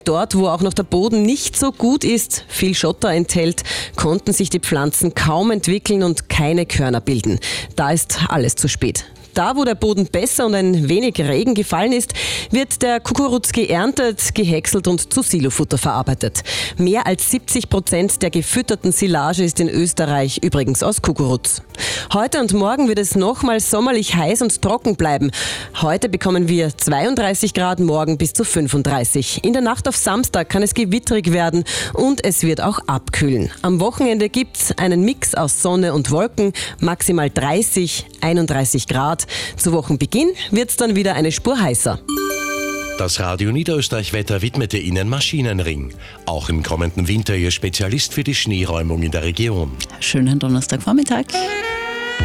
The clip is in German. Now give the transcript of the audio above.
Dort, wo auch noch der Boden nicht so gut ist, viel Schotter enthält, konnten sich die Pflanzen kaum entwickeln und keine Körner bilden. Da ist alles zu spät. Da, wo der Boden besser und ein wenig Regen gefallen ist, wird der Kukuruz geerntet, gehäckselt und zu Silofutter verarbeitet. Mehr als 70% der gefütterten Silage ist in Österreich übrigens aus Kukuruz. Heute und morgen wird es nochmal sommerlich heiß und trocken bleiben. Heute bekommen wir 32 Grad, morgen bis zu 35. In der Nacht auf Samstag kann es gewittrig werden und es wird auch abkühlen. Am Wochenende gibt es einen Mix aus Sonne und Wolken, maximal 30, 31 Grad. Zu Wochenbeginn wird es dann wieder eine Spur heißer. Das Radio Niederösterreich-Wetter widmete Ihnen Maschinenring. Auch im kommenden Winter Ihr Spezialist für die Schneeräumung in der Region. Schönen Donnerstagvormittag.